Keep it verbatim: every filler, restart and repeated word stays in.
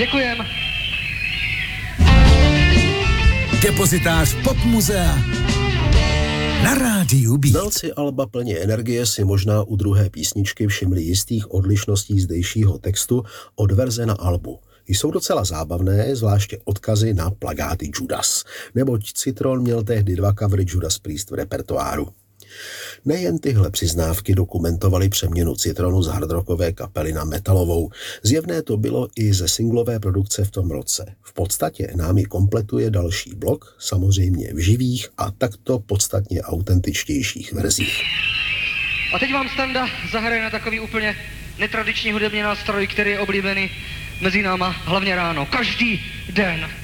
Děkujem. Depozitář Popmuzea na rádiu Beat. Znalci alba Plně energie si možná u druhé písničky všimli jistých odlišností zdejšího textu od verze na albu. Jsou docela zábavné, zvláště odkazy na plagáty Judas, neboť Citron měl tehdy dva covery Judas Priest v repertoáru. Nejen tyhle přiznávky dokumentovaly přeměnu Citronu z hardrockové kapely na metalovou. Zjevné to bylo i ze singlové produkce v tom roce. V podstatě nám ji kompletuje další blok, samozřejmě v živých a takto podstatně autentičtějších verzích. A teď vám Standa zahraje na takový úplně netradiční hudební nástroj, který je oblíbený mezi náma hlavně ráno. Každý den.